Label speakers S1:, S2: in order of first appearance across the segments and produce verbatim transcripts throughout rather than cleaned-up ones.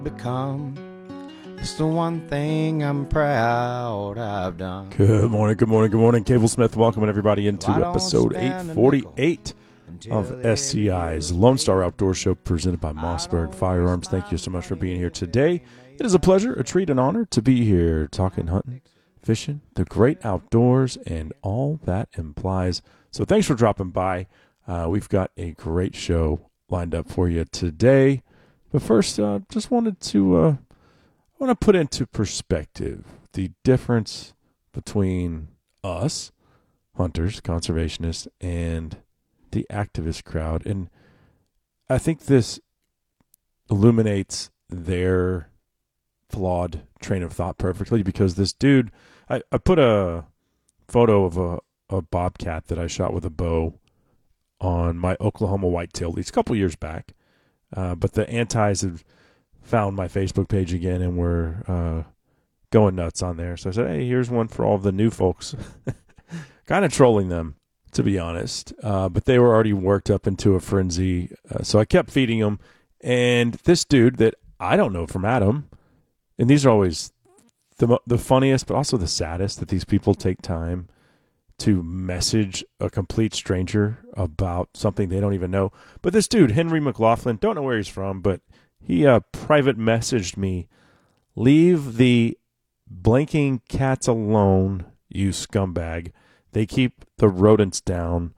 S1: become. It's the one thing I'm proud I've done.
S2: Good morning, good morning, good morning. Cable Smith welcoming everybody into episode eight forty-eight of S C I's Lone Star Outdoor Show presented by Mossberg Firearms. Thank you so much for being here today. It is a pleasure, a treat, an honor to be here talking hunting, fishing, the great outdoors, and all that implies. So thanks for dropping by. Uh, we've got a great show lined up for you today. But first, uh, just wanted to... Uh, I want to put into perspective the difference between us, hunters, conservationists, and the activist crowd. And I think this illuminates their flawed train of thought perfectly, because this dude, I, I put a photo of a, a bobcat that I shot with a bow on my Oklahoma whitetail lease a couple years back. Uh, but the antis have found my Facebook page again and were uh, going nuts on there. So I said, hey, here's one for all the new folks. Kind of trolling them, to be honest. Uh, but they were already worked up into a frenzy. Uh, so I kept feeding them. And this dude that I don't know from Adam, and these are always the the funniest, but also the saddest, that these people take time to message a complete stranger about something they don't even know. But this dude, Henry McLaughlin, don't know where he's from, but he uh, private messaged me, leave the blinking cats alone, you scumbag. They keep the rodents down.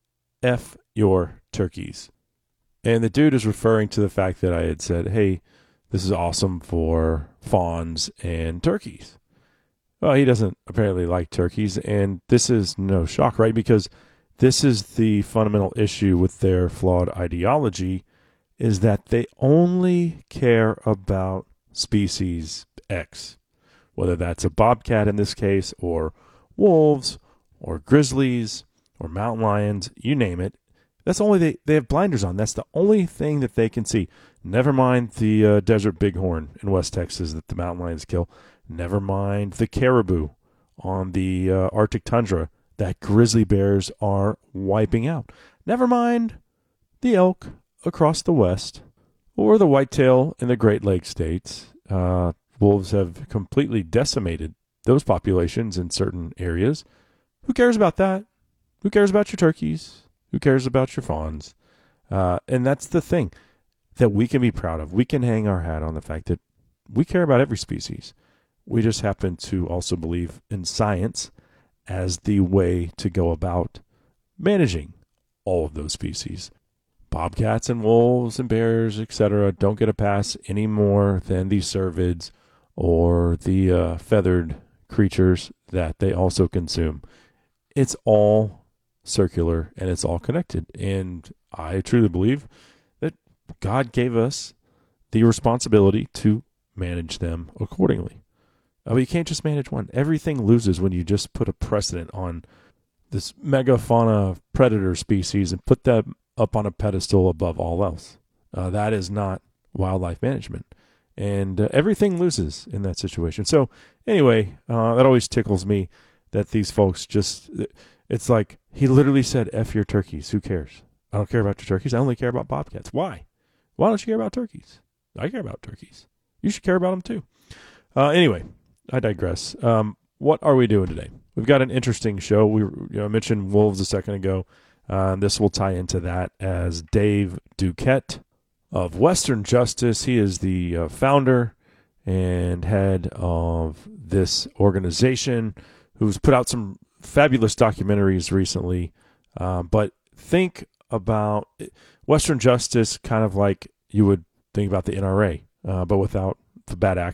S2: F your turkeys. And the dude is referring to the fact that I had said, hey, this is awesome for fawns and turkeys. Well, he doesn't apparently like turkeys, and this is no shock, right? Because this is the fundamental issue with their flawed ideology, is that they only care about species X, whether that's a bobcat in this case, or wolves, or grizzlies, or mountain lions, you name it. That's only they, they have blinders on. That's the only thing that they can see. Never mind the uh, desert bighorn in West Texas that the mountain lions kill. Never mind the caribou on the uh, Arctic tundra that grizzly bears are wiping out. Never mind the elk across the west, or the whitetail in the Great Lakes states. Uh, wolves have completely decimated those populations in certain areas. Who cares about that? Who cares about your turkeys? Who cares about your fawns? Uh, and that's the thing that we can be proud of. We can hang our hat on the fact that we care about every species. We just happen to also believe in science as the way to go about managing all of those species. Bobcats and wolves and bears, et cetera, don't get a pass any more than the cervids or the uh, feathered creatures that they also consume. It's all circular and it's all connected. And I truly believe that God gave us the responsibility to manage them accordingly. Uh, but you can't just manage one. Everything loses when you just put a precedent on this megafauna predator species and put them up on a pedestal above all else. Uh, that is not wildlife management. And uh, everything loses in that situation. So anyway, uh, that always tickles me that these folks just, it's like, he literally said, F your turkeys. Who cares? I don't care about your turkeys. I only care about bobcats. Why? Why don't you care about turkeys? I care about turkeys. You should care about them too. Uh, anyway, I digress. Um, what are we doing today? We've got an interesting show. We you know, I mentioned wolves a second ago. Uh, this will tie into that, as Dave Duquette of Western Justice, he is the uh, founder and head of this organization who's put out some fabulous documentaries recently. Uh, but think about Western Justice kind of like you would think about the N R A, uh, but without the bad